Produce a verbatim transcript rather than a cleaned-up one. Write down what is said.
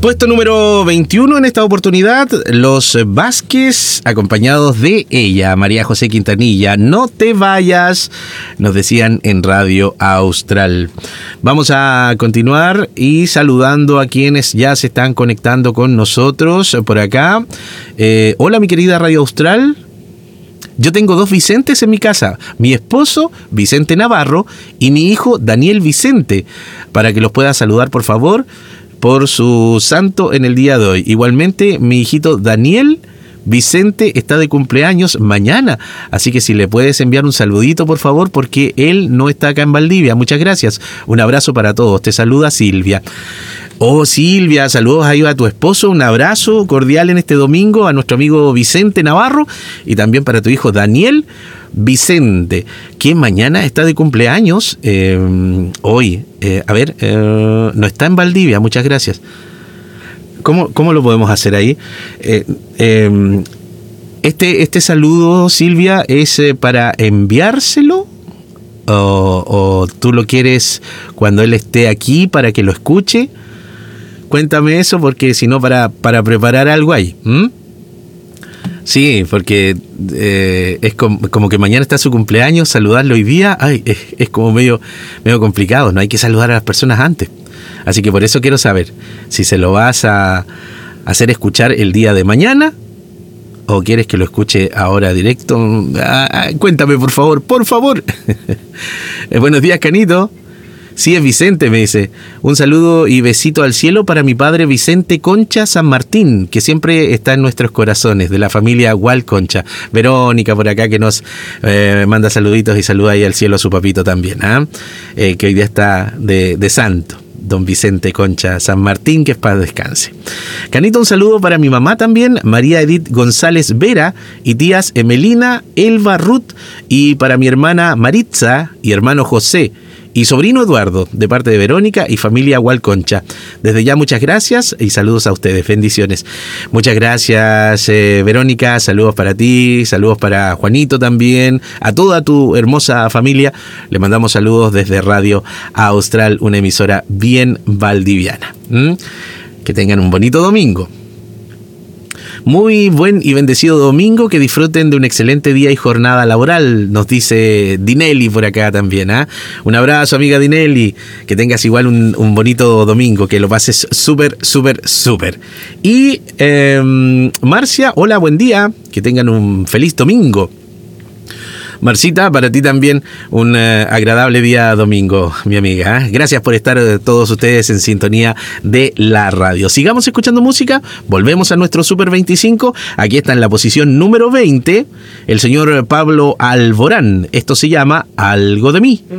Puesto número veintiuno en esta oportunidad, los Vázquez, acompañados de ella, María José Quintanilla. No te vayas, nos decían en Radio Austral. Vamos a continuar y saludando a quienes ya se están conectando con nosotros por acá. Eh, hola, mi querida Radio Austral. Yo tengo dos Vicentes en mi casa, mi esposo Vicente Navarro y mi hijo Daniel Vicente, para que los pueda saludar por favor por su santo en el día de hoy. Igualmente mi hijito Daniel Vicente está de cumpleaños mañana, así que si le puedes enviar un saludito por favor, porque él no está acá en Valdivia. Muchas gracias, un abrazo para todos. Te saluda Silvia. Oh, Silvia, saludos ahí a tu esposo, un abrazo cordial en este domingo a nuestro amigo Vicente Navarro y también para tu hijo Daniel Vicente, que mañana está de cumpleaños, eh, hoy, eh, a ver, eh, no está en Valdivia, muchas gracias. ¿Cómo, cómo lo podemos hacer ahí? Eh, eh, este, este saludo, Silvia, ¿es eh, para enviárselo? O, ¿O tú lo quieres cuando él esté aquí para que lo escuche? Cuéntame eso, porque si no, para, para preparar algo ahí. ¿Mm? Sí, porque eh, es como, como que mañana está su cumpleaños, saludarlo hoy día, ay, es, es como medio, medio complicado, no hay que saludar a las personas antes. Así que por eso quiero saber si se lo vas a hacer escuchar el día de mañana o quieres que lo escuche ahora directo. Ah, ah, cuéntame, por favor, por favor. eh, buenos días, Canito. Sí, es Vicente, me dice. Un saludo y besito al cielo para mi padre Vicente Concha San Martín, que siempre está en nuestros corazones, de la familia Gual Concha. Verónica por acá que nos eh, manda saluditos y saluda ahí al cielo a su papito también, ¿eh? Eh, que hoy día está de, de santo. Don Vicente Concha San Martín, que es para descanse. Canito, un saludo para mi mamá también, María Edith González Vera, y tías Emelina, Elba, Ruth, y para mi hermana Maritza y hermano José, y sobrino Eduardo, de parte de Verónica y familia Hualconcha. Desde ya muchas gracias y saludos a ustedes, bendiciones. Muchas gracias, eh, Verónica, saludos para ti, saludos para Juanito también, a toda tu hermosa familia. Le mandamos saludos desde Radio Austral, una emisora bien valdiviana. ¿Mm? Que tengan un bonito domingo. Muy buen y bendecido domingo, que disfruten de un excelente día y jornada laboral, nos dice Dinelli por acá también. ¿eh? Un abrazo, amiga Dinelli, que tengas igual un, un bonito domingo, que lo pases súper, súper, súper. Y eh, Marcia, hola, buen día, que tengan un feliz domingo. Marcita, para ti también un eh, agradable día domingo, mi amiga. ¿eh? Gracias por estar eh, todos ustedes en sintonía de la radio. Sigamos escuchando música, volvemos a nuestro Super veinticinco. Aquí está en la posición número veinte el señor Pablo Alborán. Esto se llama Algo de mí.